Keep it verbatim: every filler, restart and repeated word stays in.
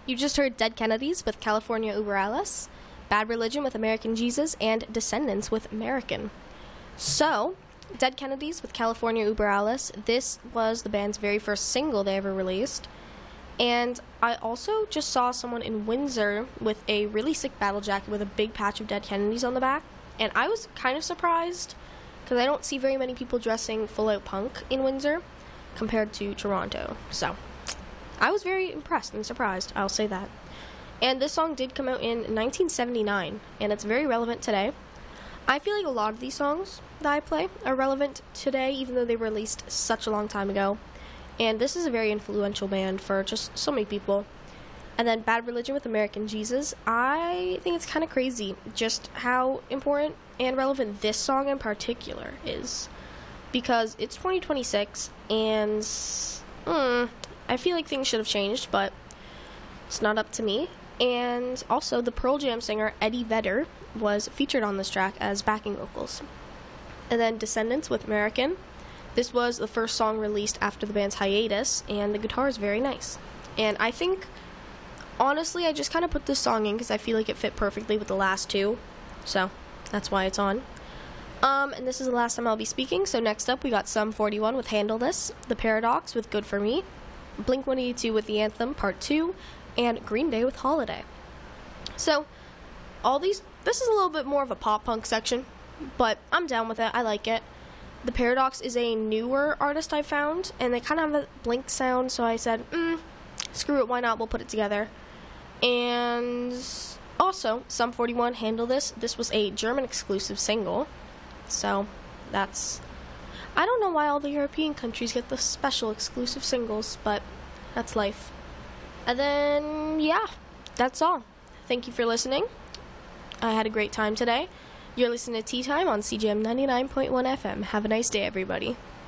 You just heard Dead Kennedys with California Uber Alles, Bad Religion with American Jesus, and Descendants with American. So, Dead Kennedys with California Uber Alles, this was the band's very first single they ever released. And I also just saw someone in Windsor with a really sick battle jacket with a big patch of Dead Kennedys on the back. And I was kind of surprised, because I don't see very many people dressing full-out punk in Windsor compared to Toronto. So, I was very impressed and surprised, I'll say that. And this song did come out in nineteen seventy-nine, and it's very relevant today. I feel like a lot of these songs that I play are relevant today, even though they were released such a long time ago. And this is a very influential band for just so many people. And then Bad Religion with American Jesus, I think it's kind of crazy just how important and relevant this song in particular is. Because it's twenty twenty-six, and mm, I feel like things should have changed, but it's not up to me. And also, the Pearl Jam singer Eddie Vedder was featured on this track as backing vocals. And then Descendants with American. This was the first song released after the band's hiatus, and the guitar is very nice. And I think, honestly, I just kind of put this song in because I feel like it fit perfectly with the last two. So, that's why it's on. Um, and this is the last time I'll be speaking, so next up we got Sum forty-one with Handle This, The Paradox with Good For Me, Blink one eighty-two with The Anthem Part two, and Green Day with Holiday. So, all these, this is a little bit more of a pop-punk section, but I'm down with it, I like it. The Paradox is a newer artist I found, and they kind of have a Blink sound, so I said, mm, screw it, why not, we'll put it together. And also, Sum forty-one, Handle This, this was a German exclusive single. So, that's... I don't know why all the European countries get the special exclusive singles, but that's life. And then, yeah, that's all. Thank you for listening. I had a great time today. You're listening to Tea Time on C J M ninety-nine point one F M. Have a nice day, everybody.